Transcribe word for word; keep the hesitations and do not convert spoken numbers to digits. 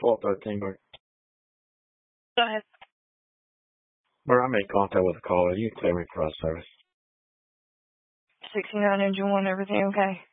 twelve thirteen, but Go ahead. where I made contact with a caller, you can clear me for our service. sixty-nine engine one, everything okay?